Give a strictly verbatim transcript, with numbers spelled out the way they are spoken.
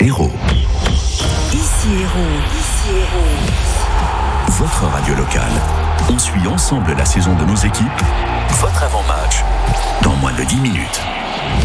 Héros. Ici Héros. Ici Héros. Votre radio locale. On suit ensemble la saison de nos équipes. Votre avant-match dans moins de dix minutes.